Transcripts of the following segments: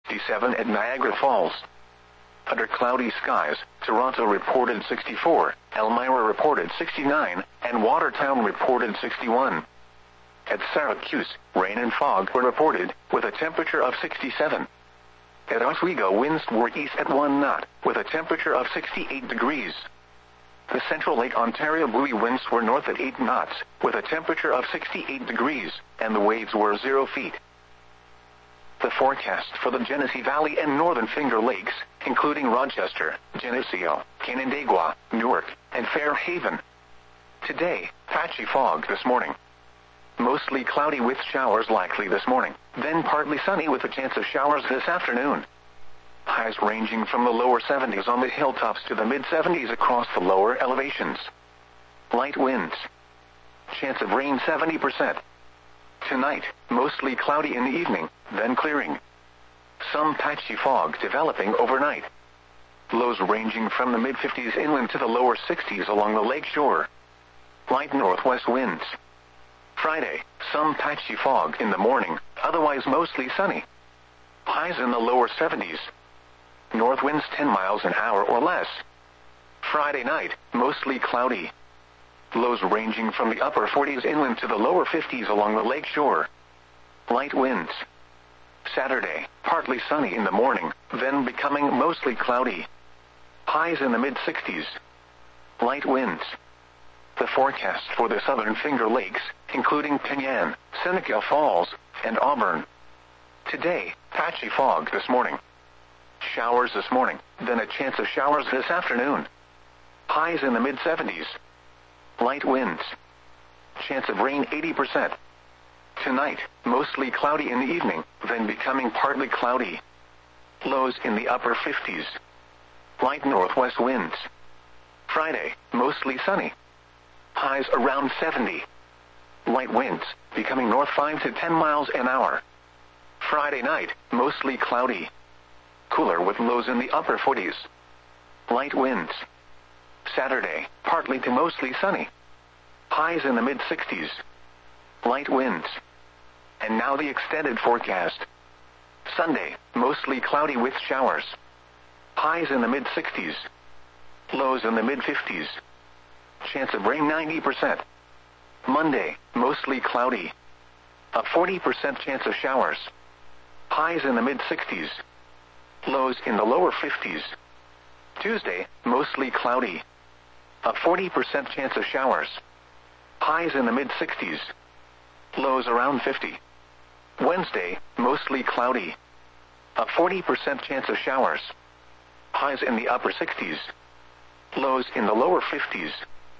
57 at Niagara Falls. Under cloudy skies, Toronto reported 64, Elmira reported 69, and Watertown reported 61. At Syracuse, rain and fog were reported, with a temperature of 67. At Oswego, winds were east at 1 knot, with a temperature of 68 degrees. The Central Lake Ontario buoy winds were north at 8 knots, with a temperature of 68 degrees, and the waves were 0 feet. The forecast for the Genesee Valley and Northern Finger Lakes, including Rochester, Geneseo, Canandaigua, Newark, and Fairhaven. Today, patchy fog this morning. Mostly cloudy with showers likely this morning, then partly sunny with a chance of showers this afternoon. Highs ranging from the lower 70s on the hilltops to the mid-70s across the lower elevations. Light winds. Chance of rain 70%. Tonight, mostly cloudy in the evening, then clearing. Some patchy fog developing overnight. Lows ranging from the mid-50s inland to the lower 60s along the lake shore. Light northwest winds. Friday, some patchy fog in the morning, otherwise mostly sunny. Highs in the lower 70s. North winds 10 miles an hour or less. Friday night, mostly cloudy. Lows ranging from the upper 40s inland to the lower 50s along the lake shore. Light winds. Saturday, partly sunny in the morning, then becoming mostly cloudy. Highs in the mid-60s. Light winds. The forecast for the Southern Finger Lakes, including Penyan, Seneca Falls, and Auburn. Today, patchy fog this morning. Showers this morning, then a chance of showers this afternoon. Highs in the mid-70s. Light winds. Chance of rain 80%. Tonight, mostly cloudy in the evening, then becoming partly cloudy. Lows in the upper 50s. Light northwest winds. Friday, mostly sunny. Highs around 70. Light winds, becoming north 5 to 10 miles an hour. Friday night, mostly cloudy. Cooler with lows in the upper 40s. Light winds. Saturday, partly to mostly sunny. Highs in the mid-60s. Light winds. And now the extended forecast. Sunday, mostly cloudy with showers. Highs in the mid-60s. Lows in the mid-50s. Chance of rain 90%. Monday, mostly cloudy. A 40% chance of showers. Highs in the mid-60s. Lows in the lower 50s. Tuesday, mostly cloudy. A 40% chance of showers. Highs in the mid-60s. Lows around 50. Wednesday, mostly cloudy. A 40% chance of showers. Highs in the upper 60s. Lows in the lower 50s.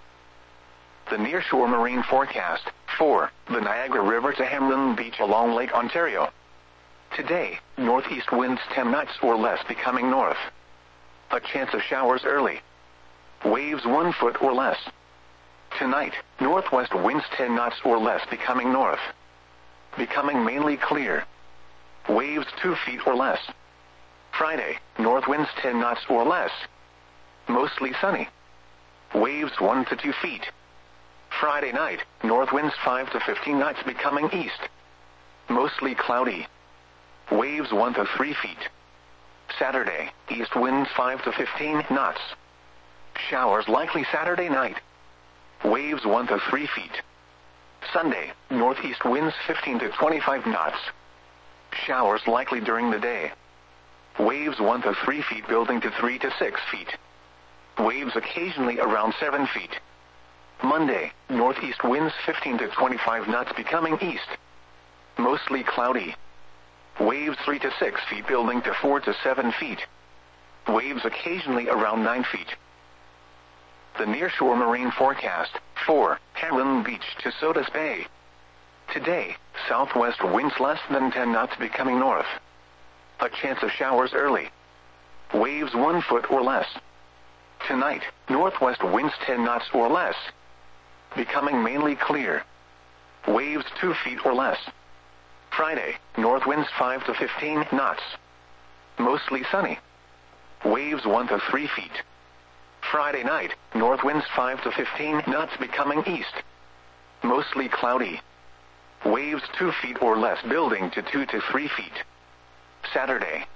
The nearshore marine forecast for the Niagara River to Hamlin Beach along Lake Ontario. Today, northeast winds 10 knots or less becoming north. A chance of showers early. Waves 1 foot or less. Tonight, northwest winds 10 knots or less becoming north. Becoming mainly clear. Waves 2 feet or less. Friday, north winds 10 knots or less. Mostly sunny. Waves 1 to 2 feet. Friday night, north winds 5 to 15 knots becoming east. Mostly cloudy. Waves 1 to 3 feet. Saturday, east winds 5 to 15 knots. Showers likely Saturday night. Waves 1 to 3 feet. Sunday, northeast winds 15 to 25 knots. Showers likely during the day. Waves 1 to 3 feet building to 3 to 6 feet. Waves occasionally around 7 feet. Monday, northeast winds 15 to 25 knots becoming east. Mostly cloudy. Waves 3 to 6 feet building to 4 to 7 feet. Waves occasionally around 9 feet. The nearshore marine forecast for Hamlin Beach to Sodus Bay. Today, southwest winds less than 10 knots becoming north. A chance of showers early. Waves 1 foot or less. Tonight, northwest winds 10 knots or less. Becoming mainly clear. Waves 2 feet or less. Friday, north winds 5 to 15 knots. Mostly sunny. Waves 1 to 3 feet. Friday night, north winds 5 to 15 knots becoming east. Mostly cloudy. Waves 2 feet or less building to 2 to 3 feet. Saturday,